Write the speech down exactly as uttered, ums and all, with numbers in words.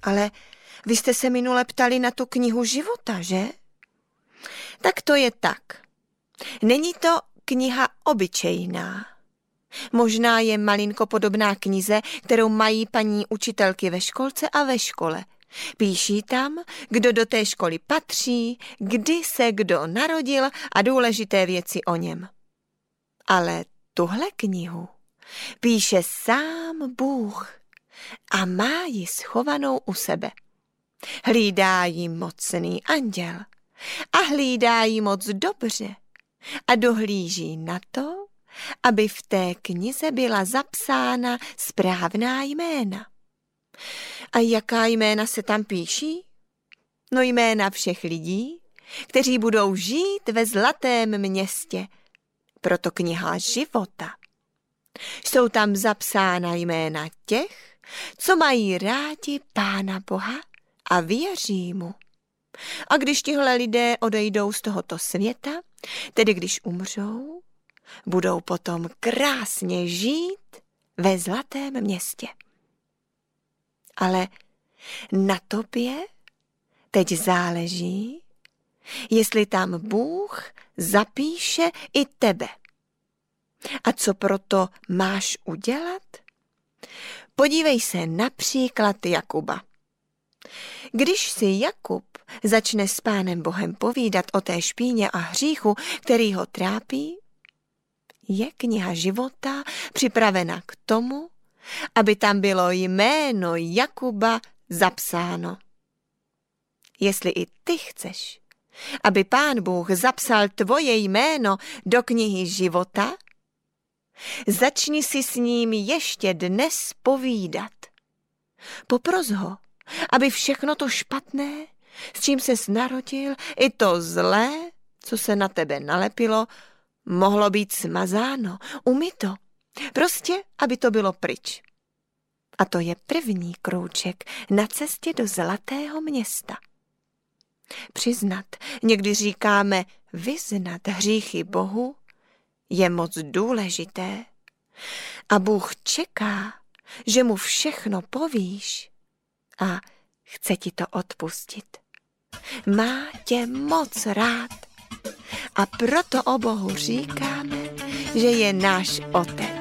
Ale vy jste se minule ptali na tu knihu života, že? Tak to je tak. Není to kniha obyčejná. Možná je malinko podobná knize, kterou mají paní učitelky ve školce a ve škole. Píší tam, kdo do té školy patří, kdy se kdo narodil a důležité věci o něm. Ale tuhle knihu píše sám Bůh a má ji schovanou u sebe. Hlídá ji mocný anděl a hlídá ji moc dobře a dohlíží na to, aby v té knize byla zapsána správná jména. A jaká jména se tam píší? No jména všech lidí, kteří budou žít ve zlatém městě. Proto kniha života. Jsou tam zapsána jména těch, co mají rádi Pána Boha a věří mu. A když tihle lidé odejdou z tohoto světa, tedy když umřou, budou potom krásně žít ve zlatém městě. Ale na tobě teď záleží, jestli tam Bůh zapíše i tebe. A co proto máš udělat? Podívej se například Jakuba. Když si Jakub začne s Pánem Bohem povídat o té špíně a hříchu, který ho trápí, je kniha života připravena k tomu, aby tam bylo jméno Jakuba zapsáno. Jestli i ty chceš, aby Pán Bůh zapsal tvoje jméno do knihy života, začni si s ním ještě dnes povídat. Popros ho, aby všechno to špatné, s čím ses narodil, i to zlé, co se na tebe nalepilo, mohlo být smazáno, umyto. Prostě, aby to bylo pryč. A to je první krůček na cestě do zlatého města. Přiznat, někdy říkáme vyznat hříchy Bohu, je moc důležité. A Bůh čeká, že mu všechno povíš a chce ti to odpustit. Má tě moc rád a proto o Bohu říkáme, že je náš Otec.